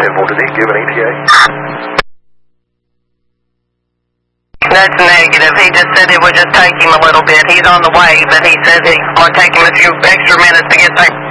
10-4, did he give an ETA? That's negative. He just said it would just take him a little bit. He's on the way, but he says it might take him a few extra minutes to get there.